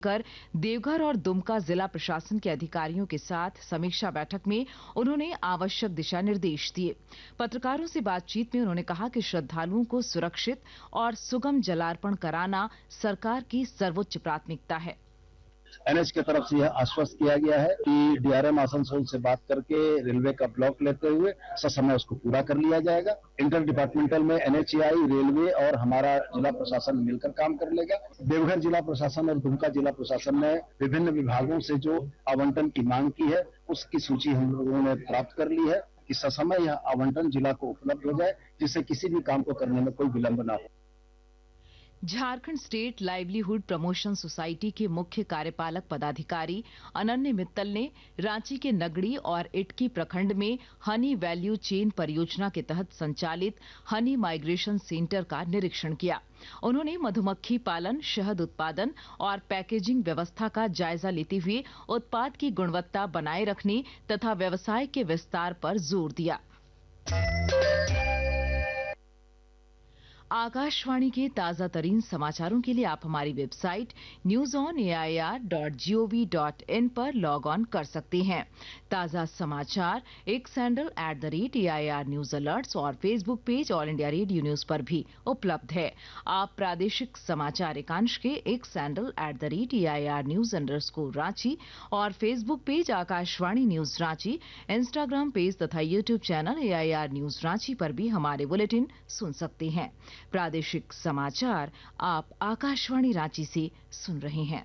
कर देवघर और दुमका जिला प्रशासन के अधिकारियों के साथ समीक्षा बैठक में उन्होंने आवश्यक दिशा निर्देश दिए। पत्रकारों से बातचीत में उन्होंने कहा कि श्रद्धालुओं को सुरक्षित और सुगम जलार्पण कराना सरकार की सर्वोच्च प्राथमिकता है। एनएच की तरफ से यह आश्वस्त किया गया है कि डीआरएम आसनसोल से बात करके रेलवे का ब्लॉक लेते हुए ससमय उसको पूरा कर लिया जाएगा। इंटर डिपार्टमेंटल में एनएचएआई, रेलवे और हमारा जिला प्रशासन मिलकर काम कर लेगा। देवघर जिला प्रशासन और दुमका जिला प्रशासन ने विभिन्न विभागों से जो आवंटन की मांग की है उसकी सूची हम लोगों ने प्राप्त कर ली है कि ससमय यह आवंटन जिला को उपलब्ध हो जाए, जिससे किसी भी काम को करने में कोई विलंब न हो। Jharkhand state livelihood promotion society के मुख्य कार्यपालक पदाधिकारी अनन्य मित्तल ने रांची के नगड़ी और इटकी प्रखंड में हनी वैल्यू चेन परियोजना के तहत संचालित हनी माइग्रेशन सेंटर का निरीक्षण किया। उन्होंने मधुमक्खी पालन, शहद उत्पादन और पैकेजिंग व्यवस्था का जायजा लेते हुए उत्पाद की गुणवत्ता बनाए रखने तथा व्यवसाय के विस्तार पर जोर दिया। आकाशवाणी के ताजा तरीन समाचारों के लिए आप हमारी वेबसाइट newsonair.gov.in पर लॉग ऑन कर सकते हैं। ताजा समाचार x handle @AIR news alerts और Facebook page all India radio news पर भी उपलब्ध है। आप प्रादेशिक समाचार एकांश के x handle @AIR news Ranchi और Facebook page Akashvani news Ranchi, Instagram page तथा YouTube channel AIR news Ranchi पर भी हमारे बुलेटिन सुन सकते हैं। प्रादेशिक समाचार आप आकाशवाणी रांची से सुन रहे हैं।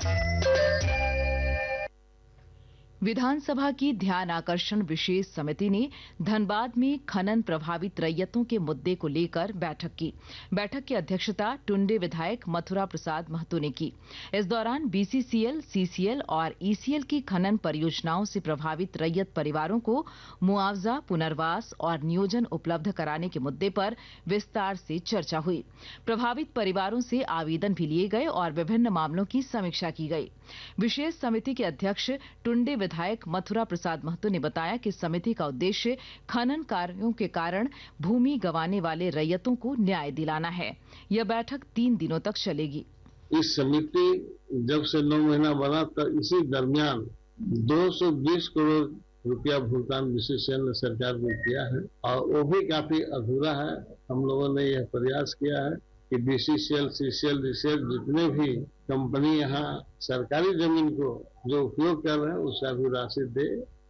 विधानसभा की ध्यान आकर्षण विशेष समिति ने धनबाद में खनन प्रभावित रैयतों के मुद्दे को लेकर बैठक की। बैठक की अध्यक्षता टुंडे विधायक मथुरा प्रसाद महतो ने की। इस दौरान बीसीसीएल, सीसीएल और ईसीएल की खनन परियोजनाओं से प्रभावित रैयत परिवारों को मुआवजा, पुनर्वास और नियोजन उपलब्ध कराने के मुद्दे पर विस्तार से चर्चा हुई। प्रभावित परिवारों से आवेदन भी लिए गए और विभिन्न मामलों की समीक्षा की गई। विशेष समिति के अध्यक्ष टुंडे विधायक मथुरा प्रसाद महतो ने बताया कि समिति का उद्देश्य खनन कार्यों के कारण भूमि गंवाने वाले रैयतों को न्याय दिलाना है। यह बैठक 3 दिनों तक चलेगी। इस समिति जब से 9 महीना बना तो इसी दरमियान 220 करोड़ रुपया भुगतान बीसीसीएल ने सरकार को किया है और वो भी काफी अधूरा है। हम लोगों ने यह प्रयास किया है कि बीसीसीएल, सीसीएल, डीसीएल जितने भी कंपनी यहाँ सरकारी जमीन को जो उपयोग कर रहे हैं उसका भी राशि दे।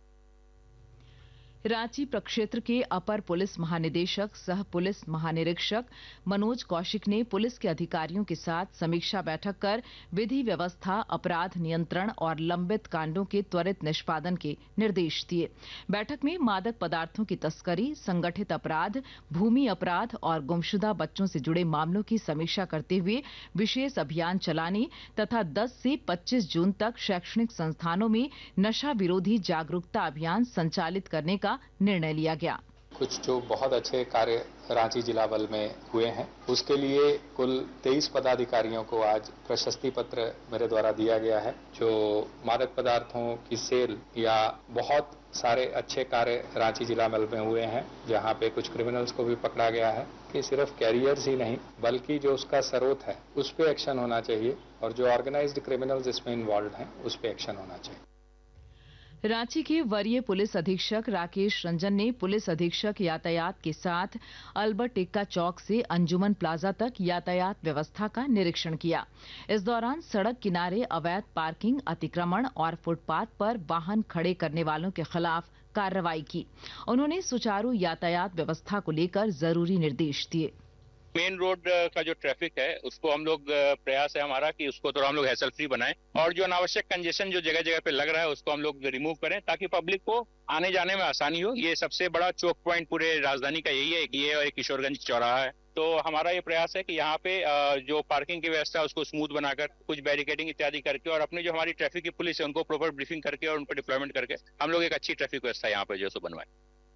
रांची प्रक्षेत्र के अपर पुलिस महानिदेशक सह पुलिस महानिरीक्षक मनोज कौशिक ने पुलिस के अधिकारियों के साथ समीक्षा बैठक कर विधि व्यवस्था, अपराध नियंत्रण और लंबित कांडों के त्वरित निष्पादन के निर्देश दिए। बैठक में मादक पदार्थों की तस्करी, संगठित अपराध, भूमि अपराध और गुमशुदा बच्चों से जुड़े मामलों की समीक्षा करते हुए विशेष अभियान चलाने तथा 10 से 25 जून तक शैक्षणिक संस्थानों में नशा विरोधी जागरूकता अभियान संचालित करने का निर्णय लिया गया। कुछ जो बहुत अच्छे कार्य रांची जिला बल में हुए हैं उसके लिए कुल 23 पदाधिकारियों को आज प्रशस्ति पत्र मेरे द्वारा दिया गया है। जो मादक पदार्थों की सेल या बहुत सारे अच्छे कार्य रांची जिला बल में हुए हैं, जहां पे कुछ क्रिमिनल्स को भी पकड़ा गया है कि सिर्फ कैरियर्स ही नहीं बल्कि जो उसका स्रोत है उस पे एक्शन होना चाहिए और जो ऑर्गेनाइज्ड क्रिमिनल्स इसमें इन्वॉल्व हैं उस पे एक्शन होना चाहिए। रांची के वरीय पुलिस अधीक्षक राकेश रंजन ने पुलिस अधीक्षक यातायात के साथ अल्बर्ट एक्का चौक से अंजुमन प्लाजा तक यातायात व्यवस्था का निरीक्षण किया। इस दौरान सड़क किनारे अवैध पार्किंग, अतिक्रमण और फुटपाथ पर वाहन खड़े करने वालों के खिलाफ कार्रवाई की। उन्होंने सुचारू यातायात व्यवस्था को लेकर जरूरी निर्देश दिए। मेन रोड का जो ट्रैफिक है उसको हम लोग प्रयास है हमारा कि उसको थोड़ा हम लोग हैसल फ्री बनाएं और जो अनावश्यक कंजेशन जो जगह जगह पे लग रहा है उसको हम लोग रिमूव करें ताकि पब्लिक को आने जाने में आसानी हो। ये सबसे बड़ा चौक पॉइंट पूरे राजधानी का यही है कि ये और किशोरगंज चौराहा है। तो हमारा ये प्रयास है कि यहाँ पे जो पार्किंग की व्यवस्था है उसको स्मूथ बनाकर कुछ बैरिकेडिंग इत्यादि करके और अपने जो हमारी ट्रैफिक की पुलिस है उनको प्रॉपर ब्रीफिंग करके और उन पर डिप्लॉयमेंट करके हम लोग एक अच्छी ट्रैफिक व्यवस्था यहाँ पे जो सो बनवाएं।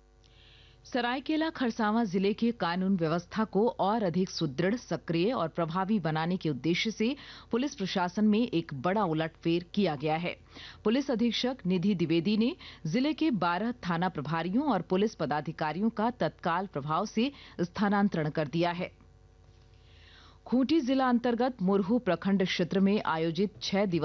सरायकेला खरसावां जिले के कानून व्यवस्था को और अधिक सुदृढ़, सक्रिय और प्रभावी बनाने के उद्देश्य से पुलिस प्रशासन में एक बड़ा उलटफेर किया गया है। पुलिस अधीक्षक निधि द्विवेदी ने जिले के 12 थाना प्रभारियों और पुलिस पदाधिकारियों का तत्काल प्रभाव से स्थानांतरण कर दिया है। खूंटी जिला अंतर्गत मुरहू प्रखंड क्षेत्र में आयोजित 6 दिवसीय